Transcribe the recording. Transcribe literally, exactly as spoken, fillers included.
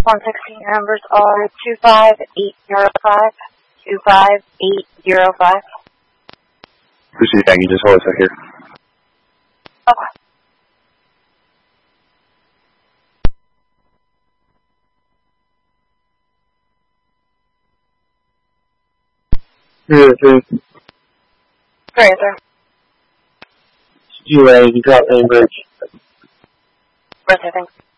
one sixteen numbers are two five eight zero five, two five eight zero five. Proceed, thank you. Just hold a sec here. Okay. Zero three. Great, sir. G A, you got Ambridge. Right, sir, thanks.